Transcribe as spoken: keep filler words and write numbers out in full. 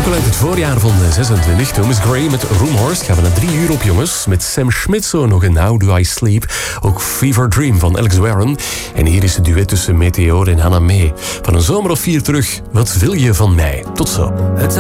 Ook al uit het voorjaar van zesentwintig. Thomas Gray met Roomhorse. Gaan we naar drie uur op, jongens. Met Sam Schmidt zo nog een How Do I Sleep. Ook Fever Dream van Alex Warren. En hier is het duet tussen Meteor en Hannah May. Van een zomer of vier terug. Wat wil je van mij? Tot zo.